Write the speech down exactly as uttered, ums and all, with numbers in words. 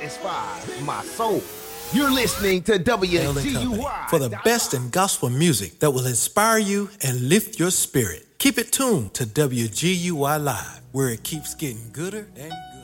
satisfy my soul. You're listening to W G U Y for the best in gospel music that will inspire you and lift your spirit. Keep it tuned to W G U Y Live, where it keeps getting gooder and gooder.